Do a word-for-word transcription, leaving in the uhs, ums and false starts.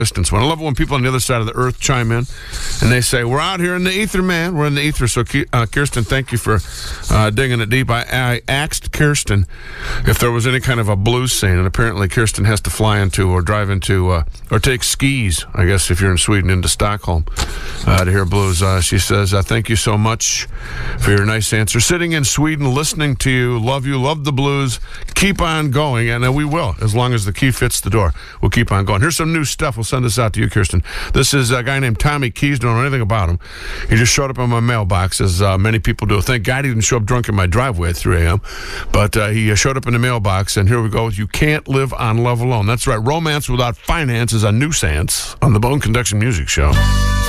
distance one. I love it when people on the other side of the earth chime in and they say, we're out here in the ether, man. We're in the ether. So, uh, Kirsten, thank you for uh, digging it deep. I, I asked Kirsten if there was any kind of a blues scene, and apparently Kirsten has to fly into or drive into uh, or take skis, I guess, if you're in Sweden, into Stockholm uh, to hear blues. Uh, she says, uh, thank you so much for your nice answer. Sitting in Sweden, listening to you, love you, love the blues. Keep on going, and uh, we will, as long as the key fits the door. We'll keep on going. Here's some new stuff. We'll send this out to you, Kirsten. This is a guy named Tommy Keys. Don't know anything about him. He just showed up in my mailbox, as uh, many people do. Thank God he didn't show up drunk in my driveway at three a.m., but uh, he uh, showed up in the mailbox, and here we go. You can't live on love alone. That's right. Romance without finance is a nuisance on the Bone Conduction Music Show.